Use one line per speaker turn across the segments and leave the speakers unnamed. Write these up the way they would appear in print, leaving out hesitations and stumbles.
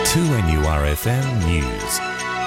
2NURFM News.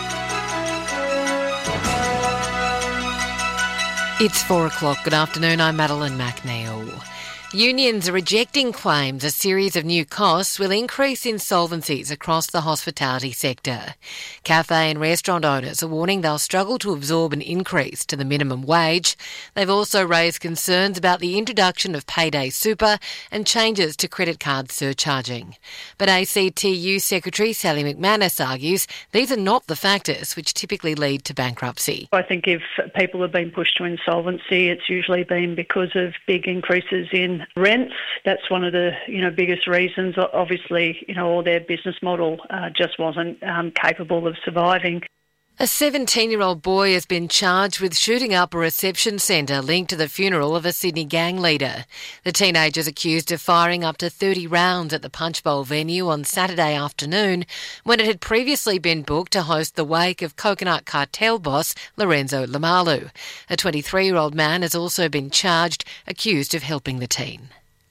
It's 4 o'clock. Good afternoon. I'm Madeline McNeil. Unions are rejecting claims a series of new costs will increase insolvencies across the hospitality sector. Cafe and restaurant owners are warning they'll struggle to absorb an increase to the minimum wage. They've also raised concerns about the introduction of payday super and changes to credit card surcharging. But ACTU Secretary Sally McManus argues these are not the factors which typically lead to bankruptcy.
I think if people have been pushed to insolvency, it's usually been because of big increases in rents. That's one of the biggest reasons. Obviously, all their business model just wasn't capable of surviving.
A 17-year-old boy has been charged with shooting up a reception centre linked to the funeral of a Sydney gang leader. The teenager is accused of firing up to 30 rounds at the Punch Bowl venue on Saturday afternoon when it had previously been booked to host the wake of Coconut Cartel boss Lorenzo Lamalu. A 23-year-old man has also been charged, accused of helping the teen.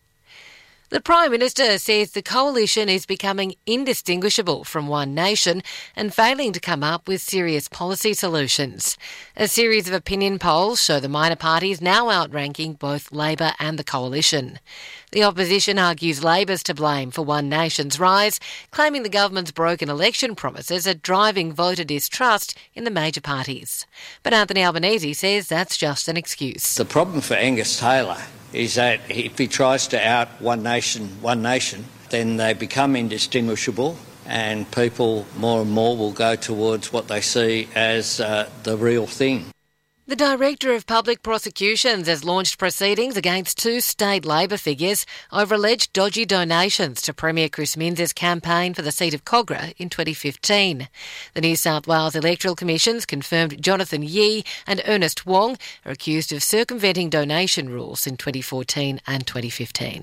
The Prime Minister says the coalition is becoming indistinguishable from One Nation and failing to come up with serious policy solutions. A series of opinion polls show the minor parties now outranking both Labor and the coalition. The opposition argues Labor's to blame for One Nation's rise, claiming the government's broken election promises are driving voter distrust in the major parties. But Anthony Albanese says that's just an excuse.
The problem for Angus Taylor is that if he tries to out One Nation, then they become indistinguishable and people more and more will go towards what they see as the real thing.
The Director of Public Prosecutions has launched proceedings against two state Labor figures over alleged dodgy donations to Premier Chris Minns' campaign for the seat of Kogarah in 2015. The New South Wales Electoral Commission's confirmed Jonathan Yee and Ernest Wong are accused of circumventing donation rules in 2014 and 2015.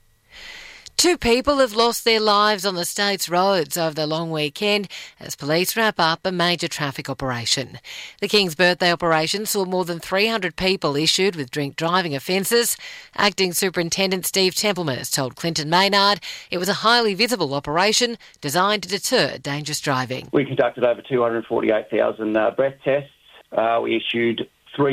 Two people have lost their lives on the state's roads over the long weekend as police wrap up a major traffic operation. The King's Birthday operation saw more than 300 people issued with drink driving offences. Acting Superintendent Steve Templeman has told Clinton Maynard it was a highly visible operation designed to deter dangerous driving.
We conducted over 248,000 breath tests. We issued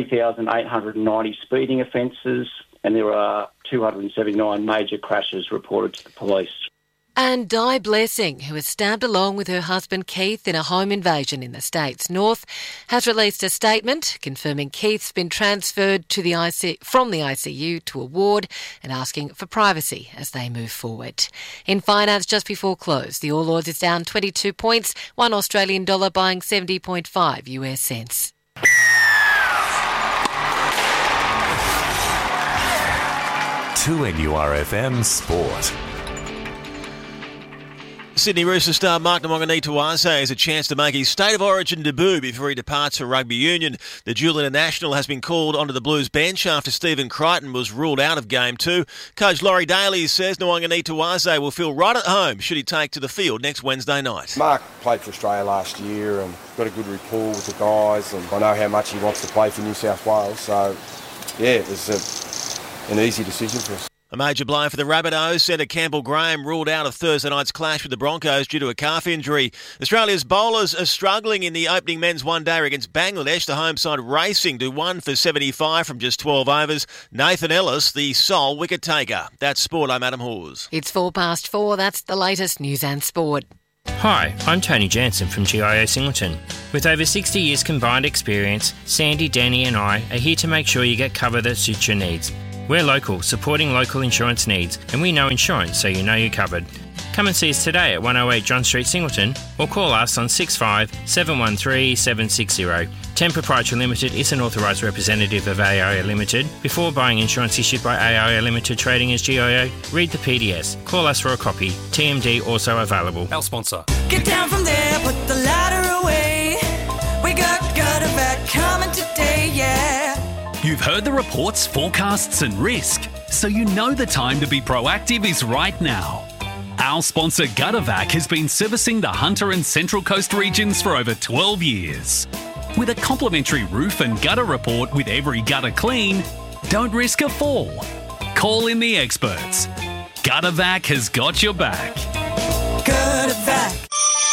3,890 speeding offences, and there are 279 major crashes reported to the police.
And Di Blessing, who was stabbed along with her husband Keith in a home invasion in the state's north, has released a statement confirming Keith's been transferred to from the ICU to a ward and asking for privacy as they move forward. In finance, just before close, the All Ords is down 22 points, one Australian dollar buying 70.5 US cents.
To NURFM Sport.
Sydney Roosters star Mark Nawanganitawase has a chance to make his State of Origin debut before he departs for rugby union. The dual international has been called onto the Blues bench after Stephen Crichton was ruled out of Game 2. Coach Laurie Daly says Nawanganitawase will feel right at home should he take to the field next Wednesday night.
Mark played for Australia last year and got a good rapport with the guys, and I know how much he wants to play for New South Wales, so yeah, it was an easy decision for us.
A major blow for the Rabbitohs. Centre Campbell Graham ruled out of Thursday night's clash with the Broncos due to a calf injury. Australia's bowlers are struggling in the opening men's one-dayer against Bangladesh. The home side racing to 1 for 75 from just 12 overs. Nathan Ellis, the sole wicket taker. That's sport. I'm Adam Hawes.
It's 4:04. That's the latest news and sport.
Hi, I'm Tony Jansen from GIO Singleton. With over 60 years combined experience, Sandy, Danny and I are here to make sure you get cover that suits your needs. We're local, supporting local insurance needs, and we know insurance so you know you're covered. Come and see us today at 108 John Street, Singleton, or call us on 65 713 760. Ten Proprietary Limited is an authorised representative of AIA Limited. Before buying insurance issued by AIA Limited trading as GIO, read the PDS. Call us for a copy. TMD also available.
Our sponsor.
Get down from there, put the ladder away. We got Guttervac coming today, yeah.
You've heard the reports, forecasts and risk, so you know the time to be proactive is right now. Our sponsor Guttervac has been servicing the Hunter and Central Coast regions for over 12 years. With a complimentary roof and gutter report with every gutter clean, don't risk a fall. Call in the experts. Guttervac has got your back.
Guttervac.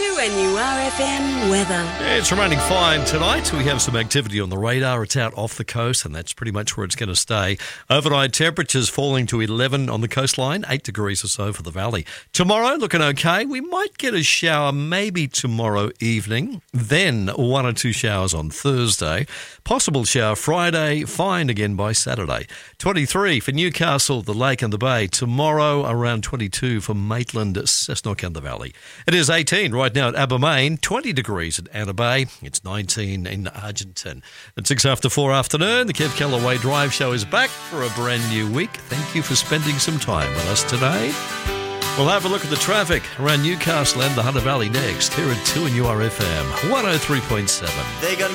2NURFM weather.
It's remaining fine tonight. We have some activity on the radar. It's out off the coast, and that's pretty much where it's going to stay. Overnight temperatures falling to 11 on the coastline, 8 degrees or so for the valley. Tomorrow, looking okay. We might get a shower maybe tomorrow evening, then 1 or 2 showers on Thursday. Possible shower Friday, fine again by Saturday. 23 for Newcastle, the Lake and the Bay. Tomorrow, around 22 for Maitland, Cessnock and the Valley. It is 18 right now at Abermain, 20 degrees at Anna Bay. It's 19 in Argenton. At 6 after 4 afternoon, the Kev Callaway Drive Show is back for a brand new week. Thank you for spending some time with us today. We'll have a look at the traffic around Newcastle and the Hunter Valley next, here at 2NURFM 103.7.